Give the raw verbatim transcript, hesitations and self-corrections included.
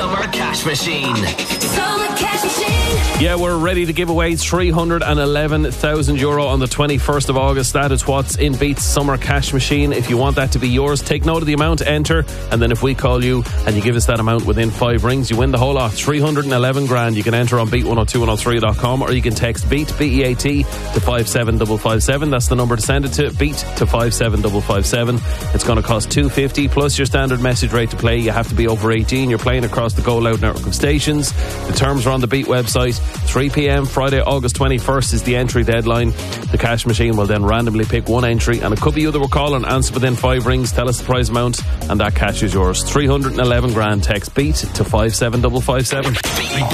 Summer Cash Machine. Summer Cash Machine. Yeah, we're ready to give away three hundred eleven thousand euro on the twenty-first of August. That is what's in Beat's Summer Cash Machine. If you want that to be yours, take note of the amount, enter, and then if we call you and you give us that amount within five rings, you win the whole lot. three hundred eleven grand. You can enter on beat one oh two one oh three dot com, or you can text BEAT, B E A T, to five seven five five seven. That's the number to send it to, BEAT to five seven five five seven. It's going to cost two fifty plus your standard message rate to play. You have to be over eighteen. You're playing across the Go Loud network of stations. The terms are on the Beat website. three p.m. Friday, August twenty-first is the entry deadline. The cash machine will then randomly pick one entry, and it could be you that will call and answer within five rings. Tell us the prize amount, and that cash is yours. three hundred eleven grand. Text BEAT to five seven five five seven.